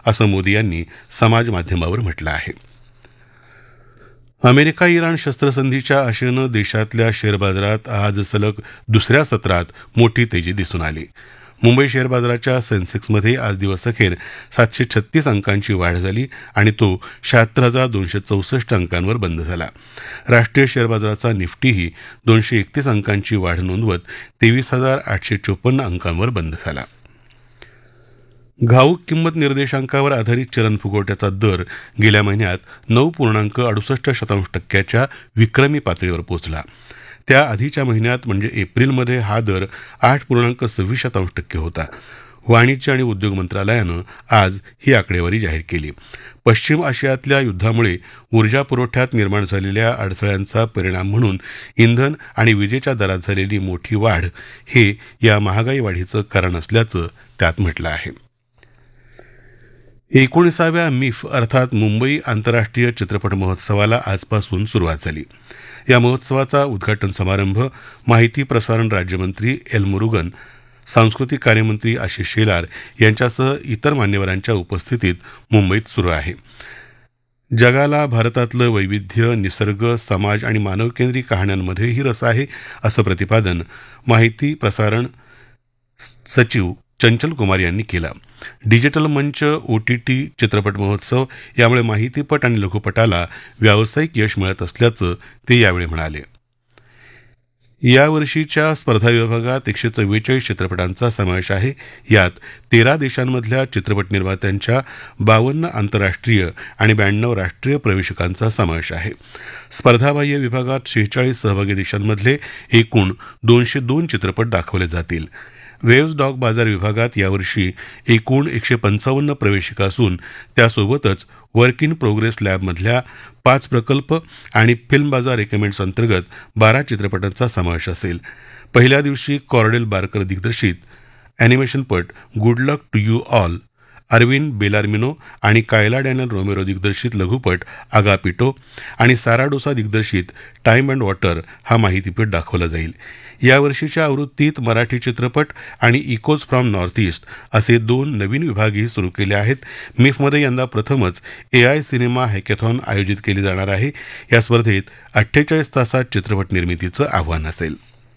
असं मोदी यांनी समाज माध्यमावर म्हटलं आहे. अमेरिका इराण शस्त्रसंधीच्या आशेनं देशातल्या शेअर बाजारात आज सलग दुसऱ्या सत्रात मोठी तेजी दिसून आली. मुंबई शेअर बाजाराच्या सेन्सेक्समध्ये आज दिवसअखेर 736 अंकांची वाढ झाली आणि तो 76,264 अंकांवर बंद झाला. राष्ट्रीय शेअर बाजाराचा निफ्टीही 231 अंकांची वाढ नोंदवत 23,854 अंकांवर बंद झाला. घाऊक किंमत निर्देशांकावर आधारित चलन फुगवट्याचा दर गेल्या महिन्यात 9.68% विक्रमी पातळीवर पोहोचला. त्या आधीच्या महिन्यात म्हणजे एप्रिलमध्ये हा दर 8.26% होता. वाणिज्य आणि उद्योग मंत्रालयानं आज ही आकडेवारी जाहीर केली. पश्चिम आशियातल्या युद्धामुळे ऊर्जा पुरवठ्यात निर्माण झालेल्या अडथळ्यांचा परिणाम म्हणून इंधन आणि विजेच्या दरात झालेली मोठी वाढ हे या महागाई वाढीचं कारण असल्याचं त्यात म्हटलं आहे. 19व्या मिफ अर्थात मुंबई आंतरराष्ट्रीय चित्रपट महोत्सवाला आजपासून सुरुवात झाली. या महोत्सवाचा उद्घाटन समारंभ माहिती प्रसारण राज्यमंत्री एल मुरुगन, सांस्कृतिक कार्यमंत्री आशिष शेलार यांच्यासह इतर मान्यवरांच्या उपस्थितीत मुंबईत सुरू आहे. जगाला भारतातलं वैविध्य, निसर्ग, समाज आणि मानवकेंद्री कहाण्यांमध्येही रस आहे असं प्रतिपादन माहिती प्रसारण सचिव चंचल कुमार यांनी केला. डिजिटल मंच, OTT चित्रपट महोत्सव यामुळे माहितीपट आणि लघुपटाला व्यावसायिक यश मिळत असल्याचं ते यावेळी म्हणाले. यावर्षीच्या स्पर्धा विभागात 144 चित्रपटांचा समावेश आहे. यात 13 देशांमधल्या चित्रपट निर्मात्यांच्या 52 आंतरराष्ट्रीय आणि 92 राष्ट्रीय प्रवेशकांचा समावेश आहे. स्पर्धाबाह्य विभागात 46 सहभागी देशांमधले एकूण 202 चित्रपट दाखवले जातील. वेव्ज डॉग बाजार विभागात यावर्षी एकूण 155 प्रवेशिका असून त्यासोबतच वर्क इन प्रोग्रेस लॅबमधल्या 5 प्रकल्प आणि फिल्म बाजार रेकमेंड्स अंतर्गत 12 चित्रपटांचा समावेश असेल. पहिल्या दिवशी कॉर्डेल बार्कर दिग्दर्शित अॅनिमेशनपट good luck to you all, Arvind बेलार्मिनो आणि कायला डॅनियल रोमेरो दिग्दर्शित लघुपट आगापिटो आणि सारा डोसा दिग्दर्शित टाइम अँड वॉटर हा माहितीपट दाखवला जाईल. यावर्षीच्या आवृत्तीत मराठी चित्रपट आणि इकोज फ्रॉम नॉर्थ ईस्ट असे 2 नवीन विभागही सुरू केले आहेत. मिफमध्ये यंदा प्रथमच AI सिनेमा हॅकेथॉन आयोजित केली जाणार आहे. या स्पर्धेत 48 तासात चित्रपट निर्मितीचं आव्हान असेल.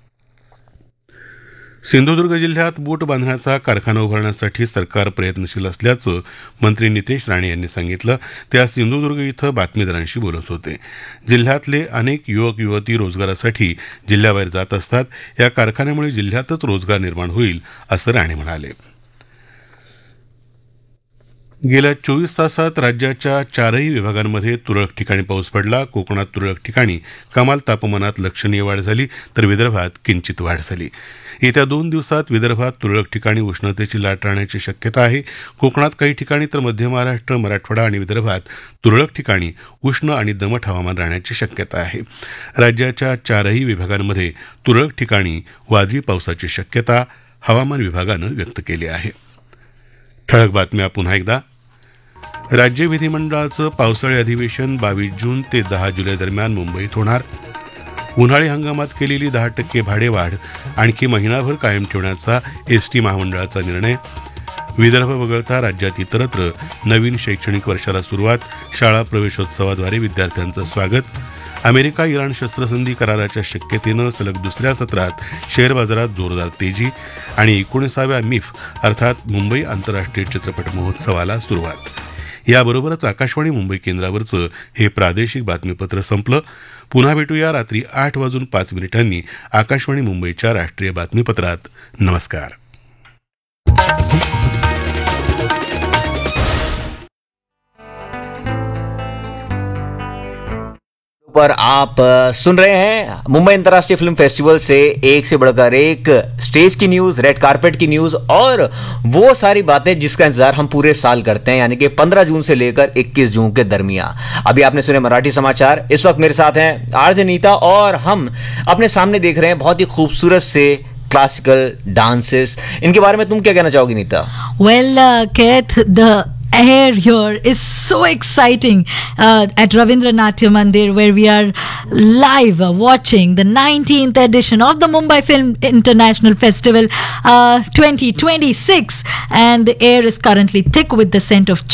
सिंधुदुर्ग जिल्ह्यात बोट बांधण्याचा कारखाना उभारण्यासाठी सरकार प्रयत्नशील असल्याचं मंत्री नितेश राणे यांनी सांगितलं. ते आज सिंधुदुर्ग इथं बातमीदारांशी बोलत होते. जिल्ह्यातले अनेक युवक युवती रोजगारासाठी जिल्ह्याबाहेर जात असतात. या कारखान्यामुळे जिल्ह्यातच रोजगार निर्माण होईल असं राणे म्हणाले. गेल्या 24 तासात राज्याच्या 4ही विभागांमध्ये तुरळक ठिकाणी पाऊस पडला. कोकणात तुरळक ठिकाणी कमाल तापमानात लक्षणीय वाढ झाली तर विदर्भात किंचित वाढ झाली. येत्या 2 दिवसात विदर्भात तुरळक ठिकाणी उष्णतेची लाट राहण्याची शक्यता आहे. कोकणात काही ठिकाणी तर मध्य महाराष्ट्र, मराठवाडा आणि विदर्भात तुरळक ठिकाणी उष्ण आणि दमट हवामान राहण्याची शक्यता आहे. राज्याच्या 4ही विभागांमध्ये तुरळक ठिकाणी वादळी पावसाची शक्यता हवामान विभागानं व्यक्त केली आहे. ठळक बातम्या पुन्हा एकदा. राज्य विधिमंडळाचं पावसाळी अधिवेशन 22 जून ते 10 जुलै दरम्यान मुंबईत होणार. उन्हाळी हंगामात केलेली 10% भाडेवाढ आणखी महिनाभर कायम ठेवण्याचा एसटी महामंडळाचा निर्णय. विदर्भ वगळता राज्यात इतरत्र नवीन शैक्षणिक वर्षाला सुरुवात. शाळा प्रवेशोत्सवाद्वारे विद्यार्थ्यांचं स्वागत. अमेरिका इराण शस्त्रसंधी कराराच्या शक्यतेनं सलग दुसऱ्या सत्रात शेअर बाजारात जोरदार तेजी. आणि 19व्या मिफ अर्थात मुंबई आंतरराष्ट्रीय चित्रपट महोत्सवाला सुरुवात. याबरोबरच आकाशवाणी मुंबई केंद्रावरचं हे प्रादेशिक बातमीपत्र संपलं. पुन्हा भेटूया रात्री 8:05 आकाशवाणी मुंबईच्या राष्ट्रीय बातमीपत्रात. नमस्कार. पर आप सुन रहे हैं मुंबई अंतर्राष्ट्रीय फिल्म फेस्टिवल से एक से बढ़कर एक स्टेज की न्यूज, रेड कारपेट की न्यूज और वो सारी बातें जिसका इंतजार हम पूरे साल करते हैं, यानी कि 15 जून से लेकर 21 जून के दरमियान. अभी आपने सुने मराठी समाचार. इस वक्त मेरे साथ हैं आरजे नीता और हम अपने सामने देख रहे हैं बहुत ही खूबसूरत से क्लासिकल डांसेस. इनके बारे में तुम क्या कहना चाहोगी Nita? Well, Keith, the air here is so exciting at Ravindra Natya Mandir, where we are live watching the 19th edition of the Mumbai Film International Festival 2026, and the air is currently thick with the scent of